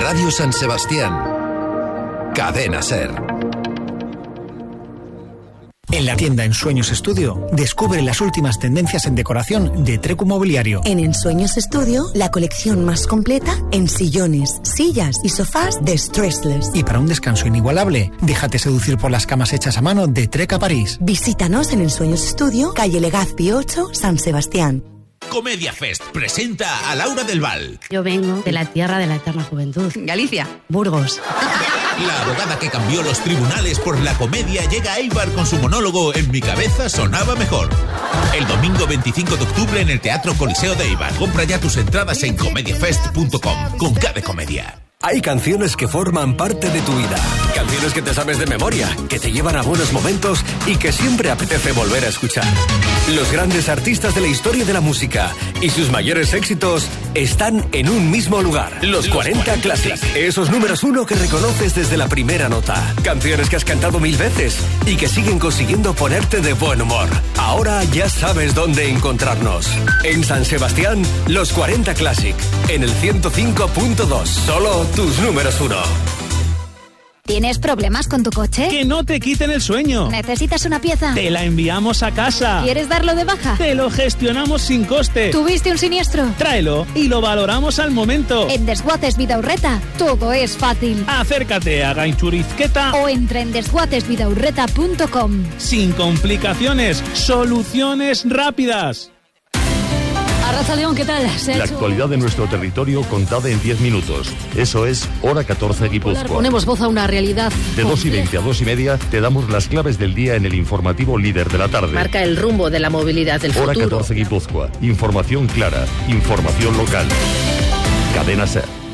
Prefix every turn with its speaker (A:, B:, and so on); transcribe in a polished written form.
A: Radio San Sebastián. Cadena SER.
B: En la tienda Ensueños Estudio, descubre las últimas tendencias en decoración de Trecu Mobiliario.
C: En Ensueños Estudio, la colección más completa en sillones, sillas y sofás de Stressless.
B: Y para un descanso inigualable, déjate seducir por las camas hechas a mano de Treca París.
C: Visítanos en Ensueños Estudio, calle Legazpi 8, San Sebastián.
D: Comedia Fest presenta a Laura del Val.
E: Yo vengo de la tierra de la eterna juventud.
F: Galicia.
E: Burgos.
D: La abogada que cambió los tribunales por la comedia llega a Eibar con su monólogo En mi cabeza sonaba mejor. El domingo 25 de octubre en el Teatro Coliseo de Eibar. Compra ya tus entradas en comediafest.com con K de comedia.
G: Hay canciones que forman parte de tu vida. Canciones que te sabes de memoria, que te llevan a buenos momentos y que siempre apetece volver a escuchar. Los grandes artistas de la historia de la música y sus mayores éxitos están en un mismo lugar. Los 40 Classic. Esos números 1 que reconoces desde la primera nota. Canciones que has cantado 1000 veces y que siguen consiguiendo ponerte de buen humor. Ahora ya sabes dónde encontrarnos. En San Sebastián, los 40 Classic. En el 105.2. Solo tus números 1.
H: ¿Tienes problemas con tu coche?
I: ¡Que no te quiten el sueño!
H: ¿Necesitas una pieza?
I: ¡Te la enviamos a casa!
H: ¿Quieres darlo de baja?
I: ¡Te lo gestionamos sin coste!
H: ¿Tuviste un siniestro?
I: Tráelo y lo valoramos al momento.
H: En Desguaces Vidaurreta todo es fácil.
I: Acércate a Gainchurizqueta
H: o entra en desguatesvidaurreta.com.
I: Sin complicaciones, soluciones rápidas.
H: Arracha León, ¿qué tal?
J: La actualidad de nuestro territorio contada en 10 minutos. Eso es Hora 14 Guipúzcoa.
H: Ponemos voz a una realidad.
J: De 2:20 a 2:30 te damos las claves del día en el informativo líder de la tarde.
E: Marca el rumbo de la movilidad del futuro.
J: Hora 14 Guipúzcoa. Información clara, información local. Cadena SER.